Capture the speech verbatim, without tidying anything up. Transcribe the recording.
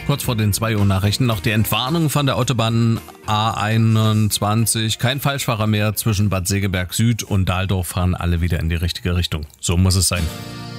Kurz vor den zwei Uhr Nachrichten noch die Entwarnung von der Autobahn A einundzwanzig. Kein Falschfahrer mehr zwischen Bad Segeberg Süd und Dahldorf, fahren alle wieder in die richtige Richtung. So muss es sein.